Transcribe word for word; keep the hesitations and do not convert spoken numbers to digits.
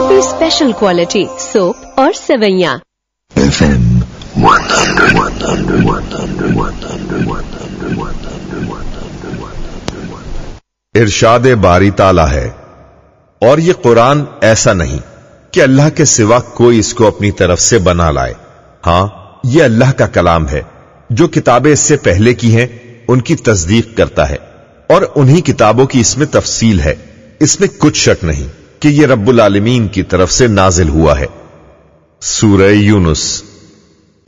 अपनी special quality soap और सेवैयां। FM इरशाद बारी ताला है, और ये कुरान ऐसा नहीं कि अल्लाह के सिवा कोई इसको अपनी तरफ से बना लाए। हां, ये अल्लाह का कलाम है। जो किताबें इससे पहले की हैं उनकी तस्दीक करता है, और उन्हीं किताबों की इसमें तफसील है। इसमें कुछ शक नहीं कि ये रब्बुल आलमीन की तरफ से नाजिल हुआ है। सूरह यूनुस